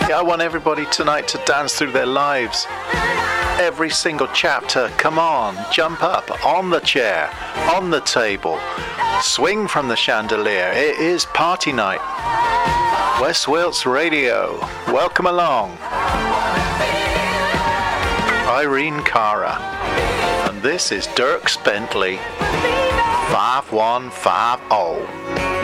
Yeah, I want everybody tonight to dance through their lives. Every single chapter. Come on, jump up on the chair, on the table, swing from the chandelier. It is party night. West Wilts Radio. Welcome along. Irene Cara. And this is Dierks Bentley 5150.